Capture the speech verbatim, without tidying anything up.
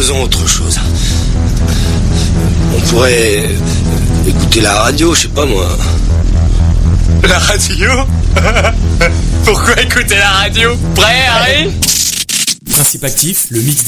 faisons autre chose. On pourrait écouter la radio, je sais pas moi. La radio? Pourquoi écouter la radio? Prêt, Harry? Principe actif, le mix